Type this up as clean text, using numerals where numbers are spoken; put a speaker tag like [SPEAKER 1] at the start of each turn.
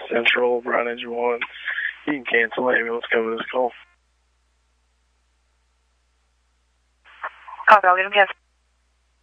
[SPEAKER 1] Central, Bryan Engine 1. You can cancel ambulance cover this call.
[SPEAKER 2] Copy, I'll get him canceled.